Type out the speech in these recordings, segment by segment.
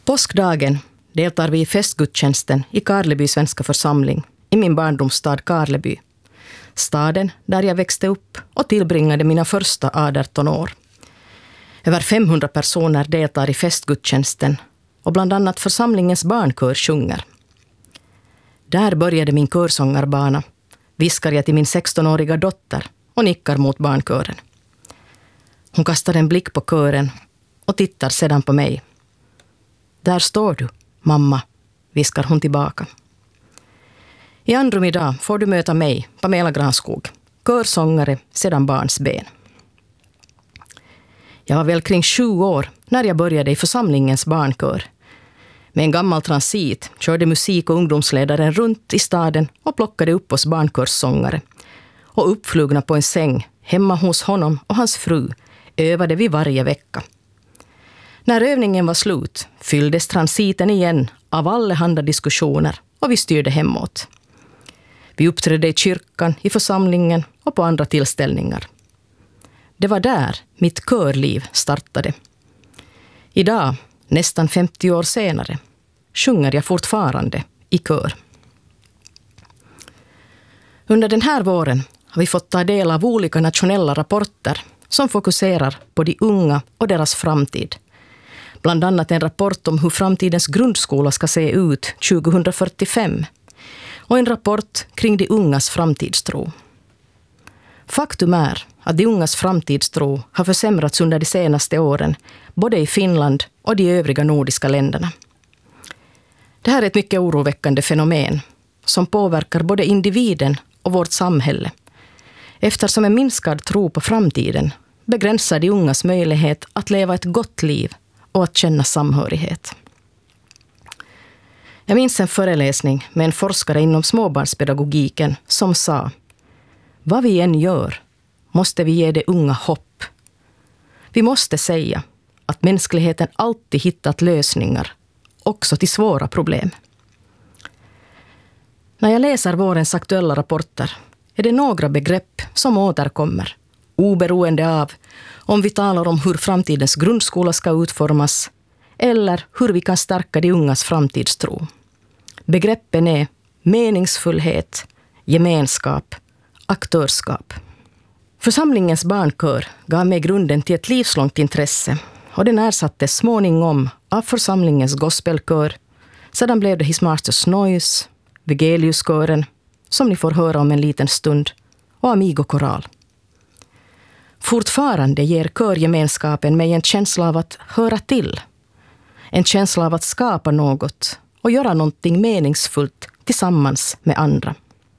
Påskdagen deltar vi i festgudstjänsten i Karleby svenska församling i min barndomsstad Karleby. Staden där jag växte upp och tillbringade mina första 18 år. Över 500 personer deltar i festgudstjänsten och bland annat församlingens barnkör sjunger. Där började min körsångarbana, viskar jag till min 16-åriga dotter och nickar mot barnkören. Hon kastar en blick på kören och tittar sedan på mig. Där står du, mamma, viskar hon tillbaka. I andrum idag får du möta mig, Pamela Granskog, körsångare sedan barnsben. Jag var väl kring 7 år när jag började i församlingens barnkör. Med en gammal transit körde musik- och ungdomsledaren runt i staden och plockade upp oss barnkörssångare. Och uppflugna på en säng hemma hos honom och hans fru övade vi varje vecka. När övningen var slut fylldes transiten igen av allehanda diskussioner och vi styrde hemåt. Vi uppträdde i kyrkan, i församlingen och på andra tillställningar. Det var där mitt körliv startade. Idag, nästan 50 år senare, sjunger jag fortfarande i kör. Under den här våren har vi fått ta del av olika nationella rapporter som fokuserar på de unga och deras framtid. Bland annat en rapport om hur framtidens grundskola ska se ut 2045 och en rapport kring de ungas framtidstro. Faktum är att de ungas framtidstro har försämrats under de senaste åren, både i Finland och de övriga nordiska länderna. Det här är ett mycket oroväckande fenomen som påverkar både individen och vårt samhälle, eftersom en minskad tro på framtiden begränsar de ungas möjlighet att leva ett gott liv och att känna samhörighet. Jag minns en föreläsning med en forskare inom småbarnspedagogiken som sa: vad vi än gör måste vi ge de unga hopp. Vi måste säga att mänskligheten alltid hittat lösningar, också till svåra problem. När jag läser vårens aktuella rapporter är det några begrepp som återkommer, oberoende av om vi talar om hur framtidens grundskola ska utformas eller hur vi kan stärka de ungas framtidstro. Begreppen är meningsfullhet, gemenskap, aktörskap. Församlingens barnkör gav mig grunden till ett livslångt intresse och den ersattes småningom av församlingens gospelkör. Sedan blev det His Master's Noise, Vigeliuskören, som ni får höra om en liten stund, och Amigo Koral. Fortfarande ger körgemenskapen mig en känsla av att höra till. En känsla av att skapa något och göra någonting meningsfullt tillsammans med andra.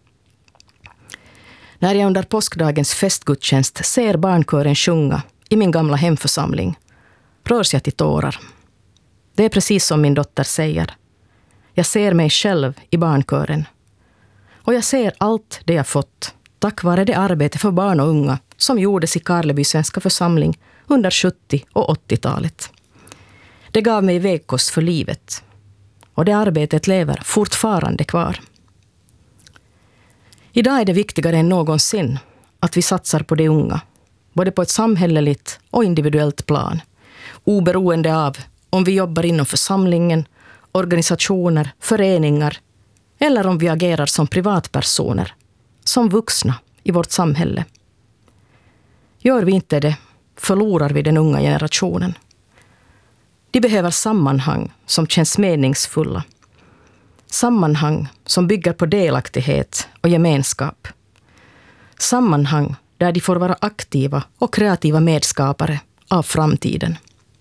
När jag under påskdagens festgudstjänst ser barnkören sjunga i min gamla hemförsamling rörs jag till tårar. Det är precis som min dotter säger. Jag ser mig själv i barnkören. Och jag ser allt det jag fått tack vare det arbete för barn och unga som gjordes i Karleby svenska församling under 70- och 80-talet. Det gav mig vägkost för livet. Och det arbetet lever fortfarande kvar. Idag är det viktigare än någonsin att vi satsar på de unga, både på ett samhälleligt och individuellt plan, oberoende av om vi jobbar inom församlingen, organisationer, föreningar eller om vi agerar som privatpersoner, som vuxna i vårt samhälle. Gör vi inte det, förlorar vi den unga generationen. De behöver sammanhang som känns meningsfulla. Sammanhang som bygger på delaktighet och gemenskap. Sammanhang där de får vara aktiva och kreativa medskapare av framtiden.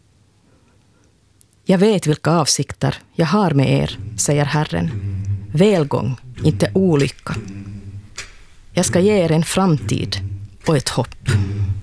Jag vet vilka avsikter jag har med er, säger Herren. Välgång, inte olycka. Jag ska ge er en framtid och ett hopp.